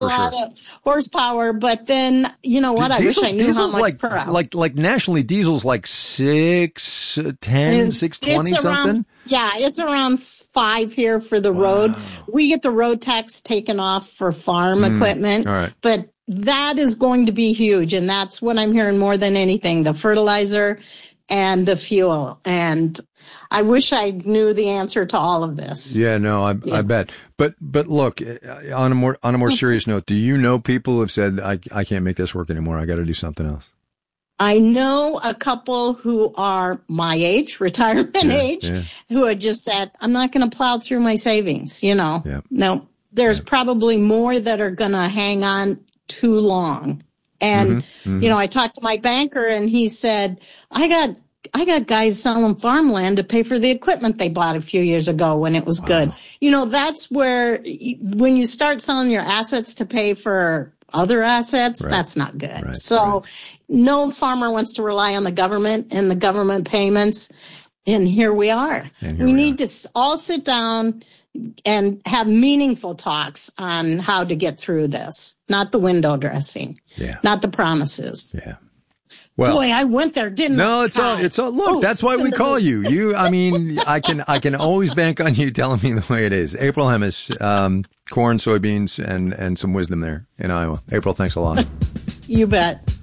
lot of horsepower, but then, you know what? I wish I knew how much per hour. Like nationally, diesel's like 610, 620 something? Yeah, it's around 5 here for the road. We get the road tax taken off for farm equipment, but that is going to be huge. And that's what I'm hearing more than anything, the fertilizer and the fuel. And I wish I knew the answer to all of this. Yeah, no, I bet. But look, on a more serious note, do you know people who have said, I can't make this work anymore. I got to do something else? I know a couple who are my age, retirement age, who had just said, I'm not going to plow through my savings, you know. Yeah. No, there's probably more that are going to hang on too long. And, you know, I talked to my banker and he said, I got guys selling farmland to pay for the equipment they bought a few years ago when it was good. You know, that's where when you start selling your assets to pay for other assets, that's not good. So no farmer wants to rely on the government and the government payments. And here we are. We need to all sit down and have meaningful talks on how to get through this, not the window dressing, not the promises. Yeah. Well, boy, I went there, didn't I? No, it's all, look, that's why we call you. I mean, I can always bank on you telling me the way it is. April Hemis, corn, soybeans, and some wisdom there in Iowa. April, thanks a lot. You bet.